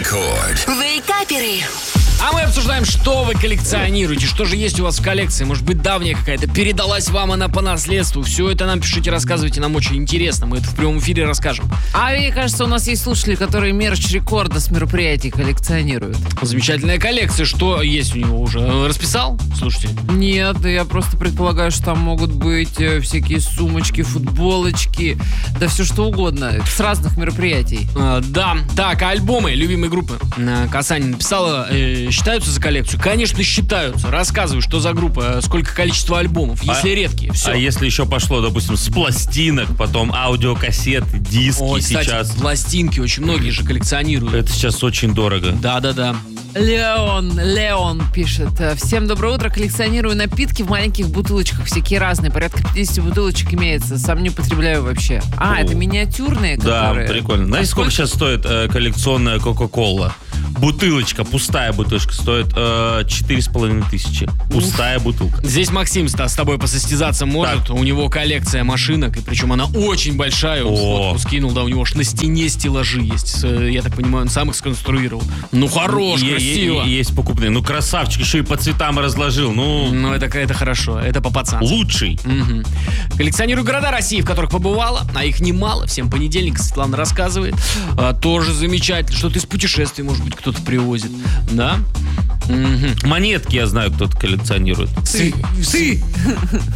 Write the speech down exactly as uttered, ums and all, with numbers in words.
Рекорд. Вейкаперы. А мы обсуждаем, что вы коллекционируете, что же есть у вас в коллекции. Может быть, давняя какая-то, передалась вам она по наследству. Все это нам пишите, рассказывайте, нам очень интересно. Мы это в прямом эфире расскажем. А мне кажется, у нас есть слушатели, которые мерч рекорда с мероприятий коллекционируют. Замечательная коллекция. Что есть у него уже? Расписал? Слушайте. Нет, я просто предполагаю, что там могут быть э, всякие сумочки, футболочки, да все что угодно, с разных мероприятий. А, да. Так, а альбомы любимой группы. А, Касанин написала, э, считаются за коллекцию? Конечно, считаются. Рассказывай, что за группа, сколько количество альбомов, если а, редкие. Все. А если еще пошло, допустим, с пластинок, потом аудиокассеты, диски. Ой, кстати, сейчас. Пластинки очень многие же коллекционируют. Это сейчас очень дорого. Да-да-да. Леон, Леон пишет. Всем доброе утро. Коллекционирую напитки в маленьких бутылочках. Всякие разные. Порядка пятьдесят бутылочек имеется. Сам не употребляю вообще. А, О. это миниатюрные, Да, которые... прикольно. Знаете, А сколько сейчас стоит э, коллекционная Кока-Кола? Бутылочка, пустая бутылочка стоит э, четыре с половиной тысячи. Пустая бутылка. Здесь Максим с с тобой посостязаться может. Так. У него коллекция машинок, и причем она очень большая. Он О. фотку скинул, да, у него аж на стене стеллажи есть. С, э, Я так понимаю, он сам их сконструировал. Ну, хорош, Е- красиво. е- Есть покупные. Ну, красавчик, еще и по цветам разложил. Ну, Ну, это, это хорошо, это по-пацански. лучший. Мгм. Коллекционирую города России, в которых побывала, а их немало. Всем понедельник Светлана рассказывает. А, тоже замечательно. Что-то из путешествий, может быть, кто-то привозит. Да? Мгм. Монетки, я знаю, кто-то коллекционирует. Ты, ты.